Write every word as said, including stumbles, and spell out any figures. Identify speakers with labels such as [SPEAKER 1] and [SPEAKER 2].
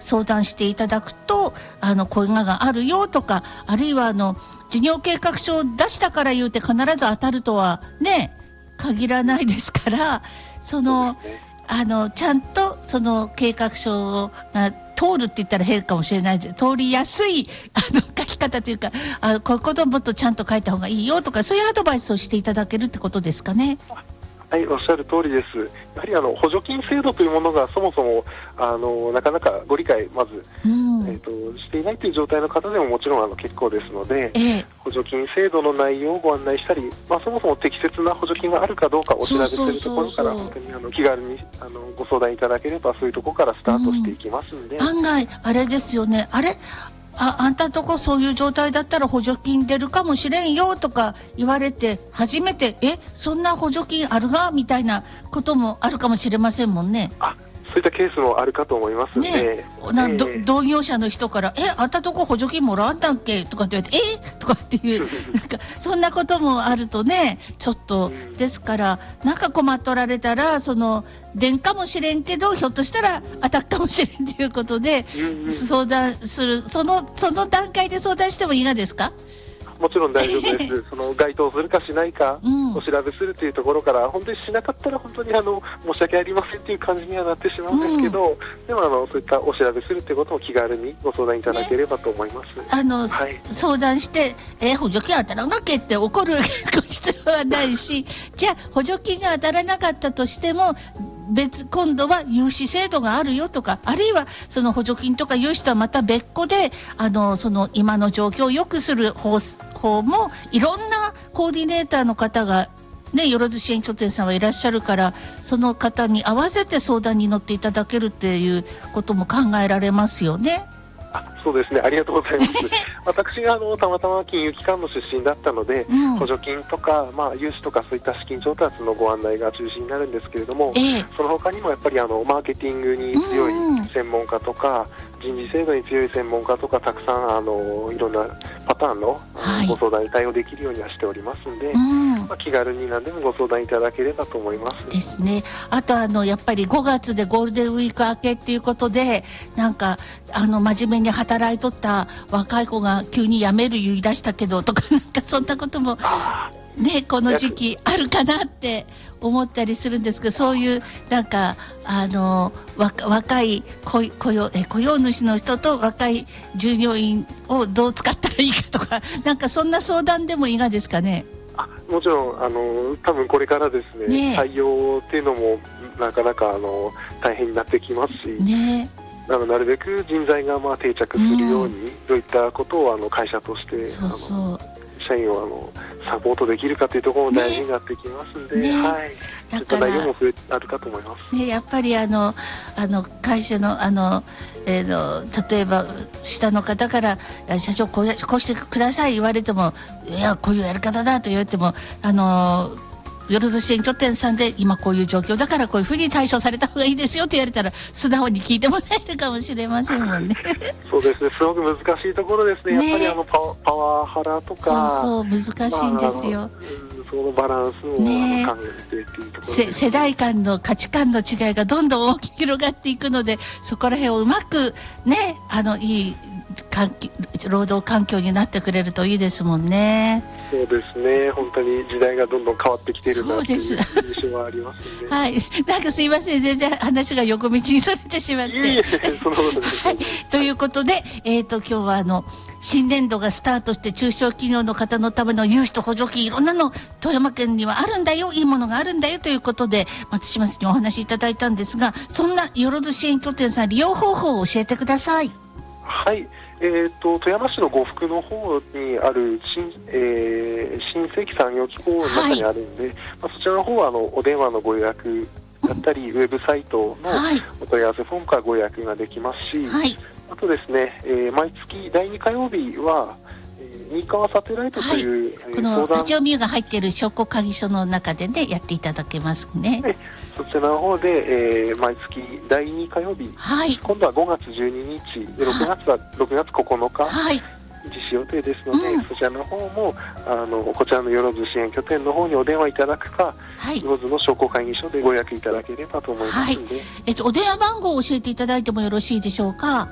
[SPEAKER 1] 相談していただくと、あのこういうのがあるよとか、あるいはあの事業計画書を出したから言うて必ず当たるとはね限らないですから、そのあのちゃんとその計画書が通るって言ったら変かもしれないです。通りやすいあの書き方というか、あこういうことをもっとちゃんと書いた方がいいよとか、そういうアドバイスをしていただけるってことですかね。
[SPEAKER 2] はい、おっしゃる通りです。やはりあの補助金制度というものがそもそもあのなかなかご理解まず、うんえー、としていないという状態の方でももちろんあの結構ですので、えー、補助金制度の内容をご案内したり、まあ、そもそも適切な補助金があるかどうかお調べするところから本当にあの気軽にあのご相談いただければそういうところからスタートしていきますので、うん、
[SPEAKER 1] 案外あれですよね、あれあ, あんたとこそういう状態だったら補助金出るかもしれんよとか言われて初めてえそんな補助金あるがみたいなこともあるかもしれませんもんね。
[SPEAKER 2] あそういったケースもあるかと思いますね。
[SPEAKER 1] ねな、えー、同業者の人からえあんたとこ補助金もらったんけとかって言われてえとかっていうなんかそんなこともあるとねちょっと、うん、ですからなんか困っとられたらその出んかもしれんけどひょっとしたら当たっかもしれんということで、うんうん、相談するそのその段階で相談してもいいがですか。
[SPEAKER 2] もちろん大丈夫ですその該当するかしないか、うん、お調べするというところから本当にしなかったら本当にあの申し訳ありませんという感じにはなってしまうんですけど、うん、でもあのそういったお調べするということを気軽にご相談いただければと思います、ね、
[SPEAKER 1] あの、
[SPEAKER 2] はい、
[SPEAKER 1] 相談してえ補助金当たらなきゃって怒る必要はないしじゃあ補助金が当たらなかったとしても別今度は融資制度があるよとか、あるいはその補助金とか融資とはまた別個であのその今の状況を良くする方法もいろんなコーディネーターの方がね、よろず支援拠点さんはいらっしゃるから、その方に合わせて相談に乗っていただけるっていうことも考えられますよね。
[SPEAKER 2] あそうですね、ありがとうございます私があのたまたま金融機関の出身だったので、うん、補助金とか、まあ、融資とかそういった資金調達のご案内が中心になるんですけれども、えー、その他にもやっぱりあのマーケティングに強い専門家とか、うん、人事制度に強い専門家とかたくさんあのいろんなパターンの、はい、ご相談に対応できるようにはしておりますので、うんまあ、気軽に何でもご相談いただければと思います
[SPEAKER 1] ですね。あとあのやっぱりごがつでゴールデンウィーク明けっていうことでなんかあの真面目に働いとった若い子が急に辞める言い出したけどとかなんかそんなこともねこの時期あるかなって思ったりするんですけど、そういうなんかあの若い雇用、え雇用主の人と若い従業員をどう使ったらいいかとかなんかそんな相談でもいかがですかね。
[SPEAKER 2] あもちろんあの多分これからですね、ね採用っていうのもなかなかあの大変になってきますし、ねなのなるべく人材がまあ定着するように、うん、どういったことをあの会社として
[SPEAKER 1] そうそう
[SPEAKER 2] あの社員をあのサポートできるかというところも大事になってきますので、ねねはい、だからそういった内容も増えあるかと思います、
[SPEAKER 1] ね、やっぱりあのあの会社のあの、えー、の例えば下の方から社長こうやこうしてください言われてもいやこういうやり方だと言われてもあのよろず支援拠点さんで今こういう状況だからこういうふうに対処された方がいいですよって言われたら素直に聞いてもらえるかもしれませんもんね
[SPEAKER 2] そうですね、すごく難しいところですね。やっぱりあのパワ、パワハラとか
[SPEAKER 1] そうそう難しいんですよ、まあ、
[SPEAKER 2] そのバランスを、ね、考えてっていうところですね。
[SPEAKER 1] 世代間の価値観の違いがどんどん大きく広がっていくのでそこら辺をうまくねあのいい労働環境になってくれるといいですもんね。
[SPEAKER 2] そうですね、本当に時代がどんどん変わってきているなという印象はありますね
[SPEAKER 1] はい、なんかすいません全然話が横道にそれてしまっていえいえそのことです、はい、ということで、えーと、今日はあの新年度がスタートして中小企業の方のための融資と補助金いろんなの富山県にはあるんだよいいものがあるんだよということで松島さんにお話いただいたんですが、そんなよろず支援拠点さん利用方法を教えてください。
[SPEAKER 2] はい、えー、と富山市の呉服の方にある 新,、えー、新世紀産業機構の中にあるんで、はいまあ、そちらの方はあのお電話のご予約だったり、うん、ウェブサイトのお問い合わせフォームからご予約ができますし、はい、あとですね、えー、毎月だいに火曜日は新川サテライトという、はい、この
[SPEAKER 1] ラジオミューが入っている証拠会議所の中でねやっていただけますね。
[SPEAKER 2] はいそちらの方で、えー、毎月だいに火曜日、はい、今度はごがつじゅうににちでろくがつはろくがつここのか、はい、実施予定ですので、うん、そちらの方もあのこちらのよろず支援拠点の方にお電話いただくか、はい、よろずの商工会議所でご予約いただければと思いますので、はい
[SPEAKER 1] えっと、お電話番号を教えていただいてもよろしいでしょうか。